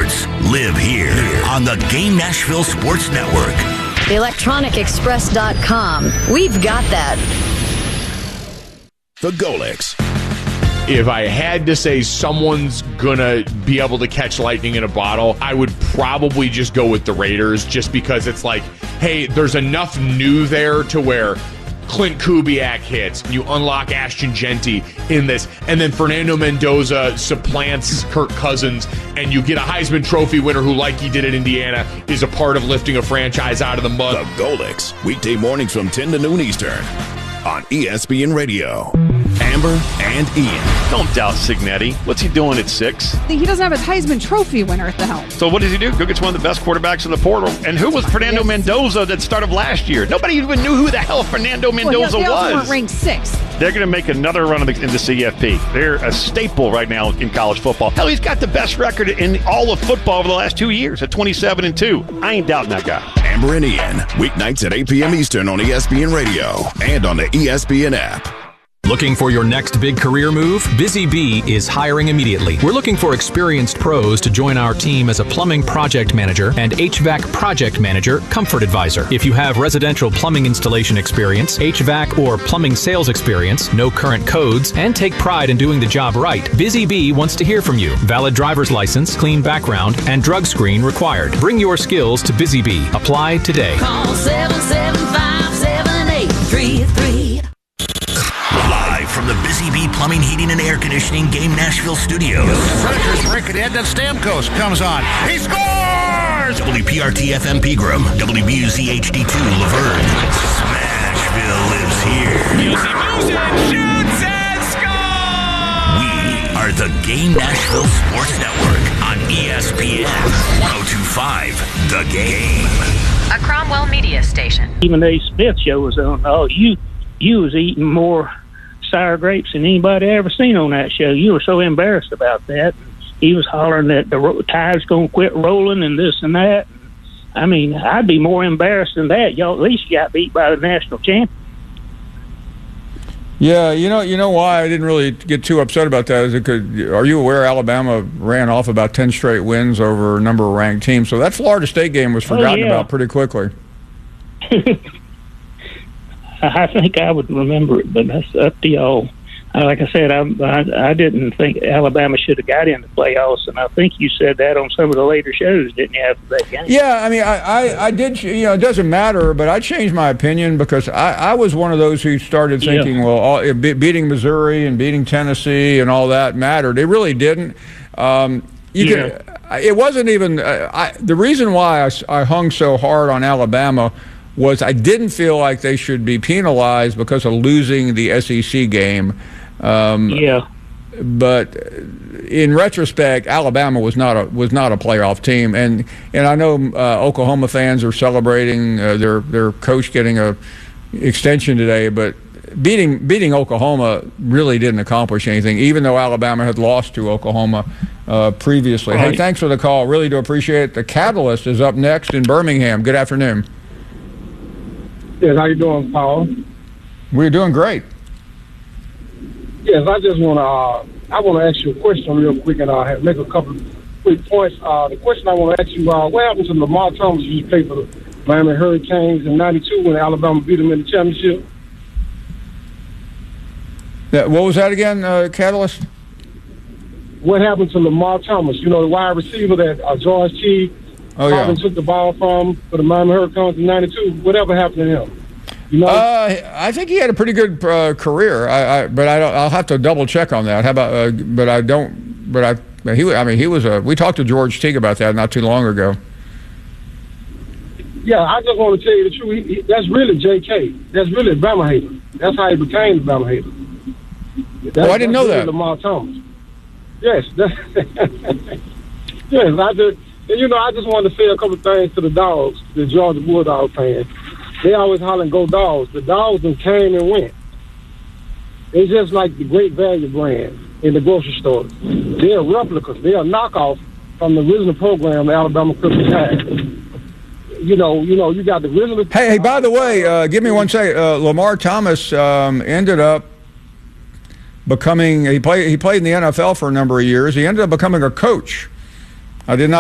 sports live here on the Game Nashville Sports Network. ElectronicExpress.com. We've got that. The Golix. If I had to say someone's gonna be able to catch lightning in a bottle, I would probably just go with the Raiders, just because it's like, hey, there's enough new there to where Clint Kubiak hits, you unlock Ashton Genty in this, and then Fernando Mendoza supplants Kirk Cousins, and you get a Heisman Trophy winner who, like he did at Indiana, is a part of lifting a franchise out of the mud. The Golix, weekday mornings from 10 to noon Eastern on ESPN Radio. Amber and Ian. Don't doubt Cignetti. What's he doing at 6? He doesn't have a Heisman Trophy winner at the helm. So what does he do? Go get one of the best quarterbacks in the portal. And who was Fernando Mendoza at the start of last year? Nobody even knew who the hell Fernando Mendoza they also was. weren't ranked 6th. They're going to make another run into CFP. They're a staple right now in college football. Hell, he's got the best record in all of football over the last 2 years at 27-2. I ain't doubting that guy. Amber and Ian, weeknights at 8 p.m. Eastern on ESPN Radio and on the ESPN app. Looking for your next big career move? Busy Bee is hiring immediately. We're looking for experienced pros to join our team as a plumbing project manager and HVAC project manager, comfort advisor. If you have residential plumbing installation experience, HVAC or plumbing sales experience, no current codes, and take pride in doing the job right, Busy Bee wants to hear from you. Valid driver's license, clean background, and drug screen required. Bring your skills to Busy Bee. Apply today. Call 775-7833. Live from the Busy Bee Plumbing, Heating, and Air Conditioning Game Nashville Studios. Predators break it in, then Stamkos comes on. He scores! WPRT FM Pegram, WBUZ HD2 Laverne. Smashville lives here. Music shoots and scores! We are the Game Nashville Sports Network on ESPN 102.5 The Game. A Cromwell media station. Even A. Smith show was on. Oh, you was eating more sour grapes than anybody ever seen on that show. You were so embarrassed about that. He was hollering that the tide's going to quit rolling and this and that. I mean, I'd be more embarrassed than that. Y'all at least got beat by the national champion. Yeah, you know why I didn't really get too upset about that is are you aware Alabama ran off about 10 straight wins over a number of ranked teams? So that Florida State game was forgotten about pretty quickly. I think I would remember it, but that's up to y'all. Like I said, I didn't think Alabama should have got in the playoffs, and I think you said that on some of the later shows, didn't you, after that game? Yeah, I mean, I did, it doesn't matter, but I changed my opinion because I was one of those who started thinking, beating Missouri and beating Tennessee and all that mattered. It really didn't. It wasn't even the reason why I hung so hard on Alabama was I didn't feel like they should be penalized because of losing the SEC game. But in retrospect, Alabama was not a playoff team, and I know Oklahoma fans are celebrating their coach getting a extension today, but beating Oklahoma really didn't accomplish anything, even though Alabama had lost to Oklahoma previously. Hey, thanks for the call. Really do appreciate it. The Catalyst is up next in Birmingham. Good afternoon. Yes, how you doing, Paul? We're doing great. Yes, I just want to ask you a question real quick, and I'll make a couple of quick points. The question I want to ask you, what happened to Lamar Thomas who played for the Miami Hurricanes in '92 when Alabama beat them in the championship? Yeah, what was that again, Catalyst? What happened to Lamar Thomas? You know, the wide receiver that George T. took the ball from for the Miami Hurricanes in '92. Whatever happened to him? You know? I think he had a pretty good career. I'll have to double check on that. How about? He was a. We talked to George Teague about that not too long ago. Yeah, I just want to tell you the truth. That's really J.K. That's really Bama hater. That's how he became the Bama hater. I didn't know that. Lamar Thomas. Yes. Yes, I just. And, I just wanted to say a couple of things to the dogs, the Georgia Bulldog fans. They always hollering, go Dogs. The Dogs them came and went. It's just like the Great Value brand in the grocery store. They're replicas. They're a knockoff from the original program the Alabama Crimson had. You got the original. Hey, by the way, give me one second. Lamar Thomas ended up becoming. He played in the NFL for a number of years. He ended up becoming a coach. I did not